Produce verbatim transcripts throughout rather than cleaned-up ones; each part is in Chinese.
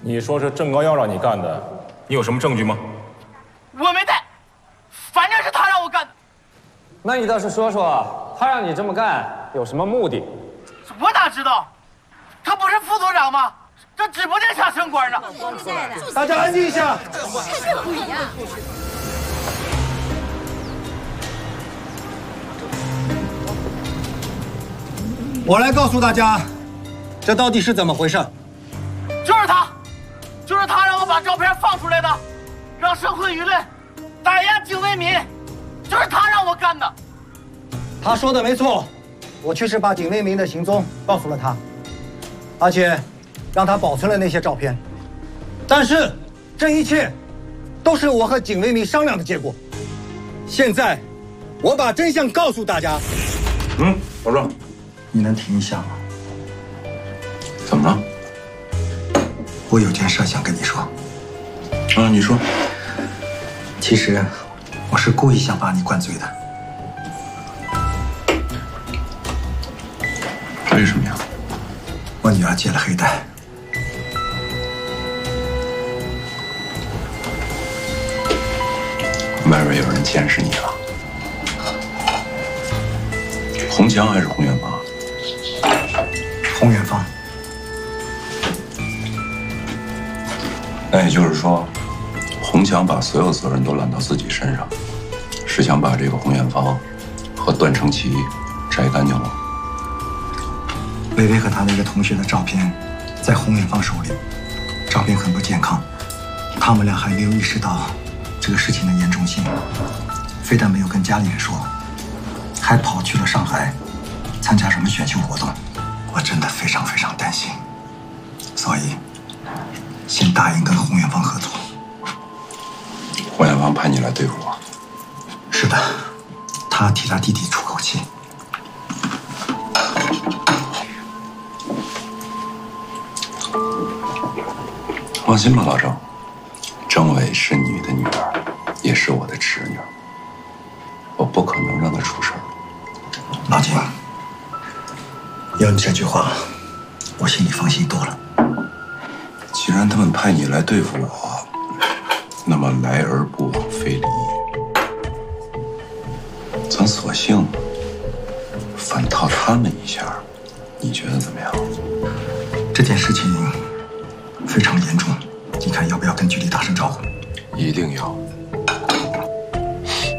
你说是郑高要让你干的，你有什么证据吗？ 我没带，反正是他让我干的。 那你倒是说说，他让你这么干有什么目的？ 我哪知道？他不是副组长吗？这指不定啥升官呢。 大家安静一下。 这个鬼呀！ 我来告诉大家，这到底是怎么回事？ 就是他，就是他让我把照片放出来的，让社会舆论打压警卫民，就是他让我干的。 他说的没错，我确实把警卫民的行踪告诉了他，而且让他保存了那些照片。但是这一切都是我和警卫民商量的结果。现在我把真相告诉大家。 嗯，保证。 你能停一下吗？ 怎么了？ 我有件事想跟你说。 啊，你说。 其实我是故意想把你灌醉的。 为什么呀？ 我女儿接了黑带。 外边有人监视你了。洪强还是洪远芳？ 洪远芳。 那也就是说，洪强把所有责任都揽到自己身上，是想把这个洪远芳和段成奇摘干净吗？ 薇薇和她那个同学的照片在洪远芳手里，照片很不健康，他们俩还没有意识到这个事情的严重性，非但没有跟家里人说，还跑去了上海参加什么选秀活动。我真的非常非常担心，所以先答应跟洪远芳合作。 洪远芳派你来对付我？ 是的，他替他弟弟出口气。 放心吧，老郑，郑伟是你的女儿，也是我的侄女，我不可能让她出事儿。 老金，有你这句话，我心里放心多了。 既然他们派你来对付我，那么来而不往非礼也。咱索性反套他们一下，你觉得怎么样？ 这件事情非常严重，你看要不要跟局里打声招呼？ 一定要。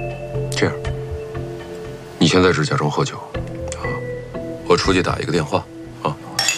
这样，你现在只假装喝酒，啊，我出去打一个电话。